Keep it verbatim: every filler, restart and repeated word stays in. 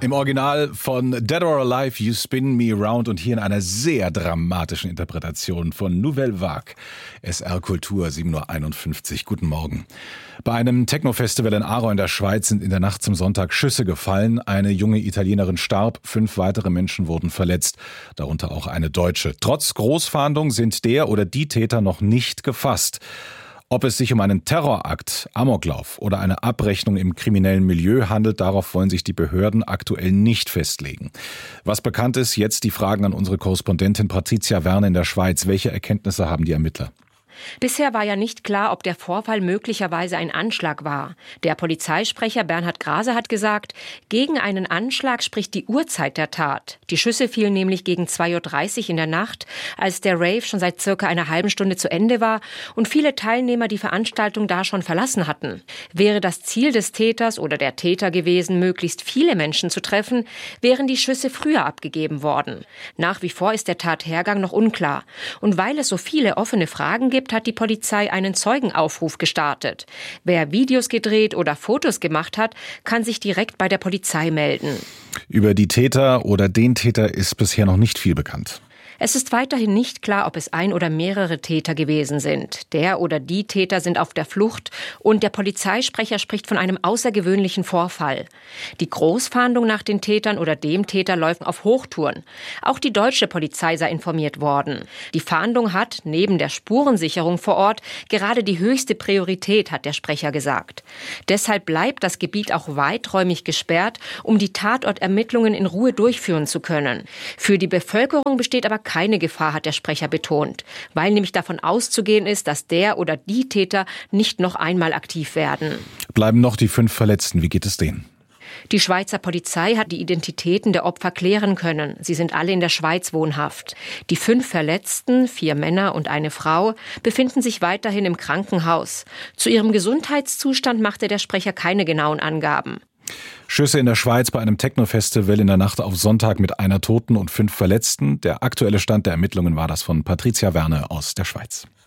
Im Original von Dead or Alive, You Spin Me Round und hier in einer sehr dramatischen Interpretation von Nouvelle Vague. S R Kultur, sieben Uhr einundfünfzig. Guten Morgen. Bei einem Techno-Festival in Aarau in der Schweiz sind in der Nacht zum Sonntag Schüsse gefallen. Eine junge Italienerin starb, fünf weitere Menschen wurden verletzt, darunter auch eine Deutsche. Trotz Großfahndung sind der oder die Täter noch nicht gefasst. Ob es sich um einen Terrorakt, Amoklauf oder eine Abrechnung im kriminellen Milieu handelt, darauf wollen sich die Behörden aktuell nicht festlegen. Was bekannt ist, jetzt die Fragen an unsere Korrespondentin Patricia Werner in der Schweiz. Welche Erkenntnisse haben die Ermittler? Bisher war ja nicht klar, ob der Vorfall möglicherweise ein Anschlag war. Der Polizeisprecher Bernhard Grase hat gesagt, gegen einen Anschlag spricht die Uhrzeit der Tat. Die Schüsse fielen nämlich gegen zwei Uhr dreißig in der Nacht, als der Rave schon seit circa einer halben Stunde zu Ende war und viele Teilnehmer die Veranstaltung da schon verlassen hatten. Wäre das Ziel des Täters oder der Täter gewesen, möglichst viele Menschen zu treffen, wären die Schüsse früher abgegeben worden. Nach wie vor ist der Tathergang noch unklar. Und weil es so viele offene Fragen gibt, hat die Polizei einen Zeugenaufruf gestartet. Wer Videos gedreht oder Fotos gemacht hat, kann sich direkt bei der Polizei melden. Über die Täter oder den Täter ist bisher noch nicht viel bekannt. Es ist weiterhin nicht klar, ob es ein oder mehrere Täter gewesen sind. Der oder die Täter sind auf der Flucht und der Polizeisprecher spricht von einem außergewöhnlichen Vorfall. Die Großfahndung nach den Tätern oder dem Täter läuft auf Hochtouren. Auch die deutsche Polizei sei informiert worden. Die Fahndung hat, neben der Spurensicherung vor Ort, gerade die höchste Priorität, hat der Sprecher gesagt. Deshalb bleibt das Gebiet auch weiträumig gesperrt, um die Tatortermittlungen in Ruhe durchführen zu können. Für die Bevölkerung besteht aber keine Gefahr, hat der Sprecher betont, weil nämlich davon auszugehen ist, dass der oder die Täter nicht noch einmal aktiv werden. Bleiben noch die fünf Verletzten. Wie geht es denen? Die Schweizer Polizei hat die Identitäten der Opfer klären können. Sie sind alle in der Schweiz wohnhaft. Die fünf Verletzten, vier Männer und eine Frau, befinden sich weiterhin im Krankenhaus. Zu ihrem Gesundheitszustand machte der Sprecher keine genauen Angaben. Schüsse in der Schweiz bei einem Techno-Festival in der Nacht auf Sonntag mit einer Toten und fünf Verletzten. Der aktuelle Stand der Ermittlungen war das von Patricia Werner aus der Schweiz.